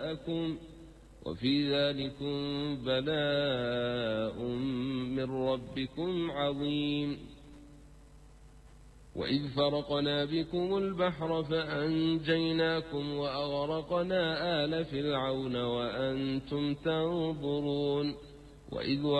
جاءكم وفي ذلكم بلاء من ربكم عظيم. وإذ فرقنا بكم البحر فأنجيناكم وأغرقنا آل فرعون وأنتم تنظرون. وإذ